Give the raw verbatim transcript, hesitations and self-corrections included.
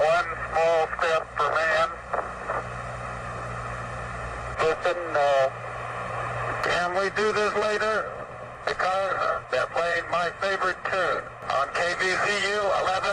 one small step for man. Listen, uh, can we do this later? Because they're playing my favorite tune on K B C U eleven